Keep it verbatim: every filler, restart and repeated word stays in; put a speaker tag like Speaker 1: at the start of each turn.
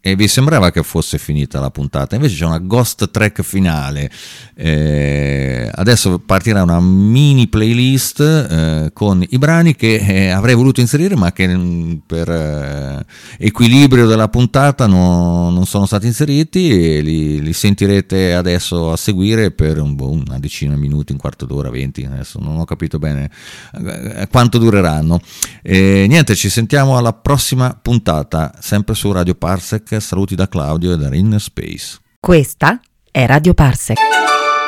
Speaker 1: e vi sembrava che fosse finita la puntata, invece c'è una ghost track finale. Eh, adesso partirà una mini playlist eh, con i brani che eh, avrei voluto inserire ma che mh, per eh, equilibrio della puntata no, non sono stati inseriti, e li, li sentirete adesso a seguire per un, boh, una decina di minuti, un quarto d'ora, venti, adesso non ho capito bene eh, quanto dureranno. E niente, ci sentiamo alla prossima puntata, sempre su Radio Parsec. Saluti da Claudio e da Inner Space.
Speaker 2: Questa è Radio Parsec.